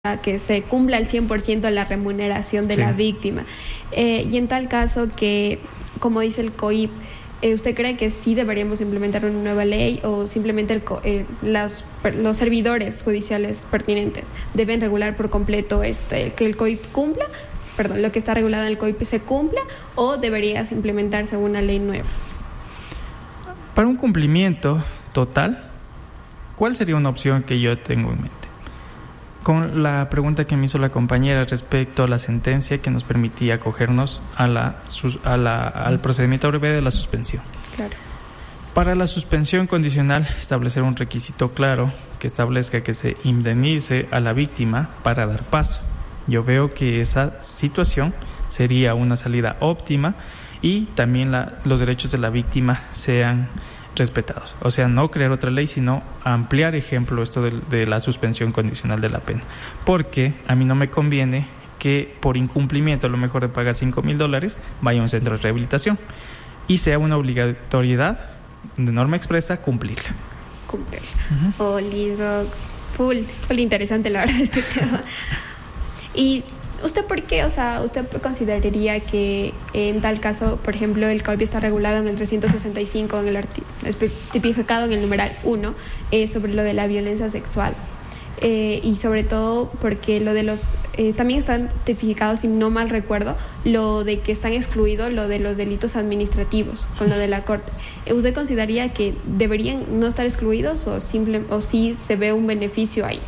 que se cumpla al 100% la remuneración de la víctima. Y en tal caso que, como dice el COIP, ¿usted cree que sí deberíamos implementar una nueva ley o simplemente los servidores judiciales pertinentes deben regular por completo que el COIP cumpla, lo que está regulado en el COIP se cumpla, o debería implementarse una ley nueva? Para un cumplimiento total, ¿cuál sería una opción que yo tengo en mente? Con la pregunta que me hizo la compañera respecto a la sentencia que nos permitía acogernos al procedimiento abreviado de la suspensión. Claro. Para la suspensión condicional, establecer un requisito claro que establezca que se indemnice a la víctima para dar paso. Yo veo que esa situación sería una salida óptima y también los derechos de la víctima sean respetados. O sea, no crear otra ley, sino ampliar, ejemplo, esto de la suspensión condicional de la pena. Porque a mí no me conviene que por incumplimiento, a lo mejor de pagar $5,000, vaya a un centro de rehabilitación y sea una obligatoriedad de norma expresa cumplirla. Listo. Full interesante, la verdad, este tema. ¿Y usted por qué? ¿Usted consideraría que en tal caso, por ejemplo, el COIP está regulado en el 365, tipificado en el numeral 1, sobre lo de la violencia sexual? Y sobre todo porque lo de también están tipificados, si no mal recuerdo, lo de que están excluidos lo de los delitos administrativos con lo de la Corte. ¿Usted consideraría que deberían no estar excluidos o sí se ve un beneficio ahí?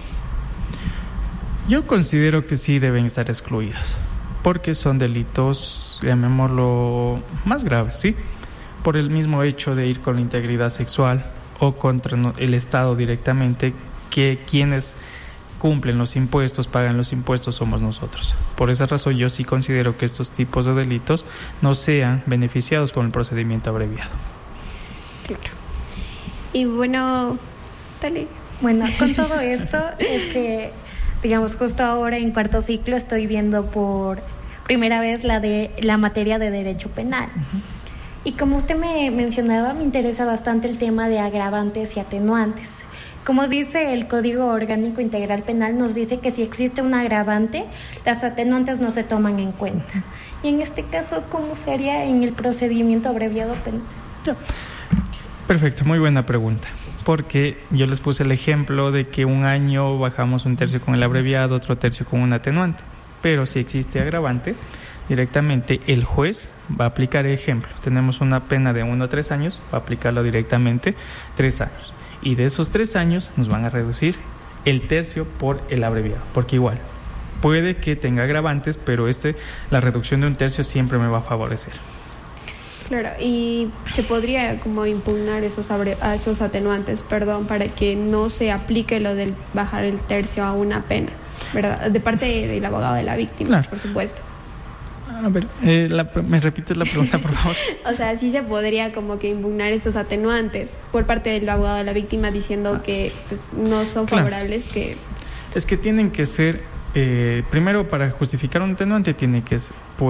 Yo considero que sí deben estar excluidos, porque son delitos, llamémoslo, más graves, ¿sí? Por el mismo hecho de ir con la integridad sexual o contra el Estado directamente, que quienes cumplen los impuestos, pagan los impuestos, somos nosotros. Por esa razón yo sí considero que estos tipos de delitos no sean beneficiados con el procedimiento abreviado. Claro. Y bueno, dale. Bueno, con todo esto es que, digamos, justo ahora en cuarto ciclo estoy viendo por primera vez la materia de derecho penal. Uh-huh. Y como usted me mencionaba, me interesa bastante el tema de agravantes y atenuantes. Como dice el Código Orgánico Integral Penal, nos dice que si existe un agravante, las atenuantes no se toman en cuenta. Y en este caso, ¿cómo sería en el procedimiento abreviado penal? Perfecto, muy buena pregunta. Porque yo les puse el ejemplo de que un año bajamos un tercio con el abreviado, otro tercio con un atenuante. Pero si existe agravante, directamente el juez va a aplicar, ejemplo, tenemos una pena de 1 a 3 años, va a aplicarlo directamente 3 años. Y de esos 3 años nos van a reducir el tercio por el abreviado. Porque igual, puede que tenga agravantes, pero la reducción de un tercio siempre me va a favorecer. Claro, y se podría como impugnar esos atenuantes, para que no se aplique lo del bajar el tercio a una pena, ¿verdad? De parte del abogado de la víctima, claro. Por supuesto. A ver, ¿me repites la pregunta, por favor? O sea, sí se podría como que impugnar estos atenuantes por parte del abogado de la víctima diciendo que pues, no son favorables. Claro. Es que tienen que ser, primero, para justificar un atenuante tiene que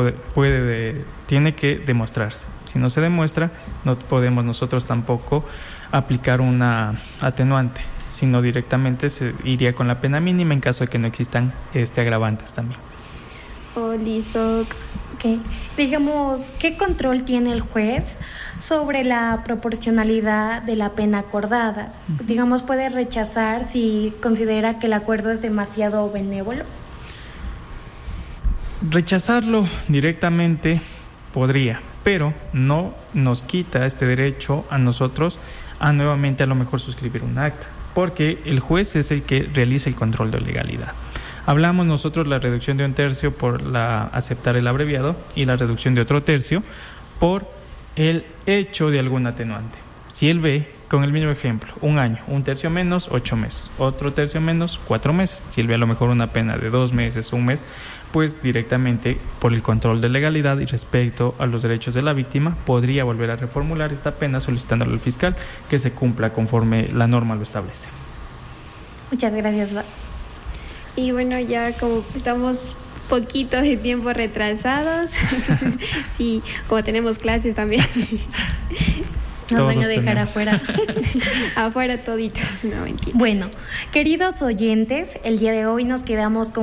demostrarse. Si no se demuestra, no podemos nosotros tampoco aplicar una atenuante, sino directamente se iría con la pena mínima en caso de que no existan agravantes también. Listo. Okay. Digamos, ¿qué control tiene el juez sobre la proporcionalidad de la pena acordada? Uh-huh. Digamos, ¿puede rechazar si considera que el acuerdo es demasiado benévolo? Rechazarlo directamente podría, pero no nos quita este derecho a nosotros a nuevamente a lo mejor suscribir un acta, porque el juez es el que realiza el control de legalidad. Hablamos nosotros la reducción de un tercio por aceptar el abreviado y la reducción de otro tercio por el hecho de algún atenuante. Si él ve, con el mismo ejemplo, un año, un tercio menos, 8 meses, otro tercio menos, 4 meses. Si él ve a lo mejor una pena de 2 meses, 1 mes, pues directamente por el control de legalidad y respecto a los derechos de la víctima, podría volver a reformular esta pena solicitándole al fiscal que se cumpla conforme la norma lo establece. Muchas gracias. Y bueno, ya como estamos poquito de tiempo retrasados, sí, como tenemos clases también. Nos van a Todos dejar tenemos. afuera. Afuera toditos, no mentira. Bueno, queridos oyentes, el día de hoy nos quedamos con